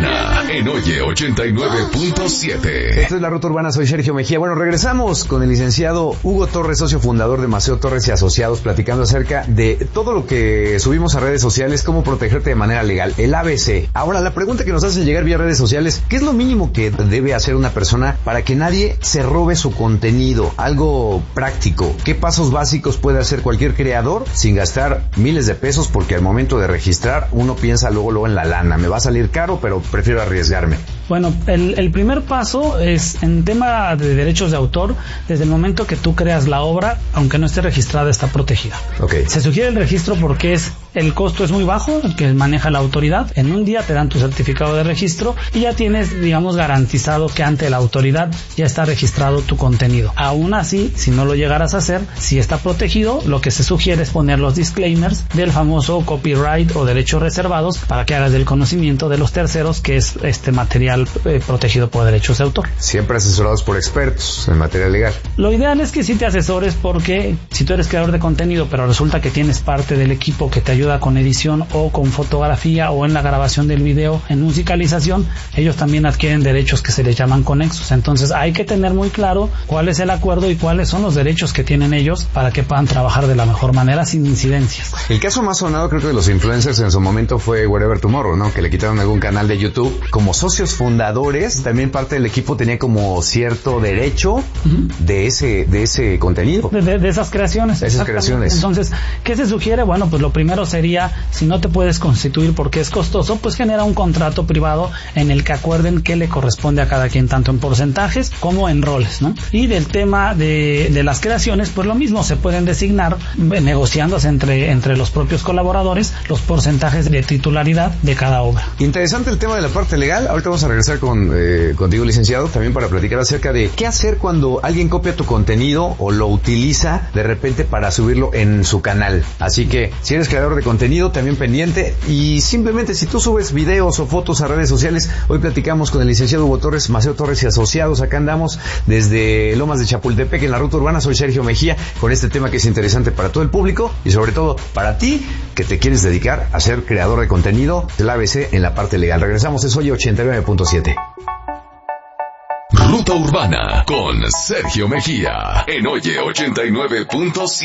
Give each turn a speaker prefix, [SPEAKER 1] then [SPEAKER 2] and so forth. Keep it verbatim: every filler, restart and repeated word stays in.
[SPEAKER 1] Urbana en Oye ochenta y nueve punto siete.
[SPEAKER 2] Esto es La Ruta Urbana, soy Sergio Mejía. Bueno, regresamos con el licenciado Hugo Torres, socio fundador de Maceo Torres y Asociados, platicando acerca de todo lo que subimos a redes sociales, cómo protegerte de manera legal, el A B C. Ahora, la pregunta que nos hacen llegar vía redes sociales, ¿qué es lo mínimo que debe hacer una persona para que nadie se robe su contenido? Algo práctico. ¿Qué pasos básicos puede hacer cualquier creador sin gastar miles de pesos? Porque al momento de registrar, uno piensa luego, luego en la lana. Me va a salir caro, pero prefiero arriesgarme.
[SPEAKER 3] Bueno, el, el primer paso es en tema de derechos de autor. Desde el momento que tú creas la obra, aunque no esté registrada, está protegida.
[SPEAKER 2] Okay.
[SPEAKER 3] Se sugiere el registro porque es el costo es muy bajo, el que maneja la autoridad. En un día te dan tu certificado de registro y ya tienes, digamos, garantizado que ante la autoridad ya está registrado tu contenido. Aún así, si no lo llegaras a hacer, si está protegido, lo que se sugiere es poner los disclaimers del famoso copyright o derechos reservados para que hagas del conocimiento de los terceros que es este material eh, protegido por derechos de autor.
[SPEAKER 2] Siempre asesorados por expertos en materia legal.
[SPEAKER 3] Lo ideal es que sí te asesores, porque si tú eres creador de contenido pero resulta que tienes parte del equipo que te ayuda con edición o con fotografía o en la grabación del video, en musicalización, ellos también adquieren derechos que se les llaman conexos. Entonces hay que tener muy claro cuál es el acuerdo y cuáles son los derechos que tienen ellos para que puedan trabajar de la mejor manera sin incidencias.
[SPEAKER 2] El caso más sonado creo que de los influencers en su momento fue Wherever Tomorrow, ¿no? Que le quitaron algún canal de YouTube. Como socios fundadores, también parte del equipo tenía como cierto derecho uh-huh. de ese de ese contenido.
[SPEAKER 3] De, de, de esas creaciones.
[SPEAKER 2] De esas creaciones.
[SPEAKER 3] Entonces, ¿qué se sugiere? Bueno, pues lo primero sería, si no te puedes constituir porque es costoso, pues genera un contrato privado en el que acuerden qué le corresponde a cada quien, tanto en porcentajes como en roles, ¿no? Y del tema de, de las creaciones, pues lo mismo, se pueden designar, negociándose entre, entre los propios colaboradores, los porcentajes de titularidad de cada obra.
[SPEAKER 2] Interesante el tema de la parte legal. Ahorita vamos a regresar con eh, contigo, licenciado, también para platicar acerca de qué hacer cuando alguien copia tu contenido o lo utiliza de repente para subirlo en su canal. Así que, si eres creador de contenido, también pendiente, y simplemente si tú subes videos o fotos a redes sociales, hoy platicamos con el licenciado Hugo Torres, Maceo Torres y Asociados. Acá andamos desde Lomas de Chapultepec en La Ruta Urbana. Soy Sergio Mejía con este tema que es interesante para todo el público y sobre todo para ti que te quieres dedicar a ser creador de contenido del A B C en la parte legal. Regresamos, es Oye ochenta y nueve punto siete.
[SPEAKER 1] Ruta Urbana con Sergio Mejía en Oye ochenta y nueve punto siete.